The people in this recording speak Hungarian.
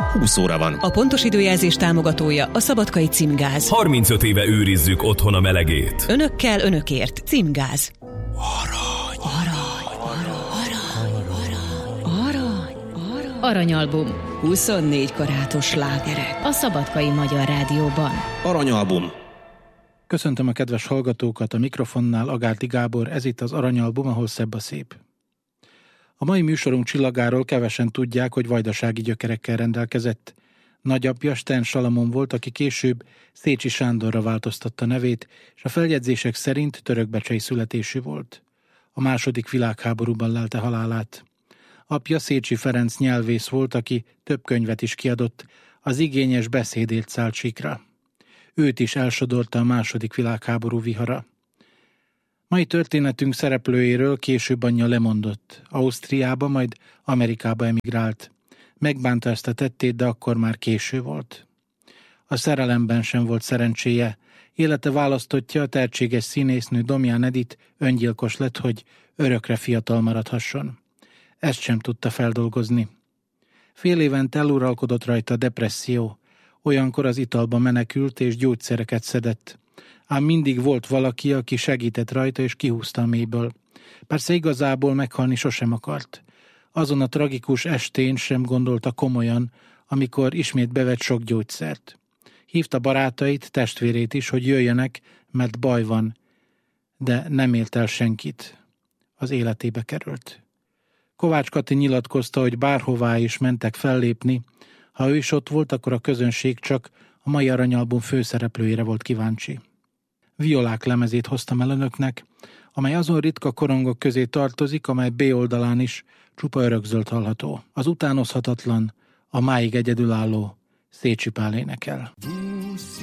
20 óra van. A pontos időjelzés támogatója a Szabadkai Címgáz. 35 éve őrizzük otthon a melegét. Önökkel, önökért. Címgáz. Aranyalbum. 24 karátos slágerek. A Szabadkai Magyar Rádióban. Aranyalbum. Köszöntöm a kedves hallgatókat, a mikrofonnál Agárdi Gábor, ez itt az Aranyalbum, ahol szebb a szép. A mai műsorunk csillagáról kevesen tudják, hogy vajdasági gyökerekkel rendelkezett. Nagyapja Stern Salamon volt, aki később Szécsi Sándorra változtatta nevét, és a feljegyzések szerint törökbecsei születésű volt. A második világháborúban lelte halálát. Apja Szécsi Ferenc nyelvész volt, aki több könyvet is kiadott, az igényes beszédért szállt síkra. Őt is elsodorta a második világháború vihara. Mai történetünk szereplőjéről később anyja lemondott. Ausztriába, majd Amerikába emigrált. Megbánta ezt a tettét, de akkor már késő volt. A szerelemben sem volt szerencséje. Élete választottja, a tehetséges színésznő Domján Edith öngyilkos lett, hogy örökre fiatal maradhasson. Ezt sem tudta feldolgozni. Fél évente eluralkodott rajta a depresszió. Olyankor az italba menekült és gyógyszereket szedett. Ám mindig volt valaki, aki segített rajta és kihúzta a mélyből. Persze igazából meghalni sosem akart. Azon a tragikus estén sem gondolta komolyan, amikor ismét bevett sok gyógyszert. Hívta barátait, testvérét is, hogy jöjjenek, mert baj van, de nem élt el senkit. Az életébe került. Kovács Kati nyilatkozta, hogy bárhová is mentek fellépni, ha ő is ott volt, akkor a közönség csak a mai Aranyalbum főszereplőjére volt kíváncsi. Violák lemezét hoztam el önöknek, amely azon ritka korongok közé tartozik, amely B oldalán is csupa örökzöld hallható. Az utánozhatatlan, a máig egyedülálló Szécsi Pál énekel.